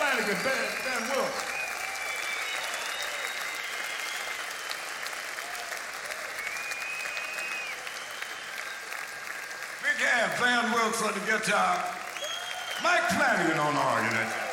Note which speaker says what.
Speaker 1: Flanagan, Ben Wilkes. Big hand, Van Wilkes on the guitar. Mike Flanagan on the organ.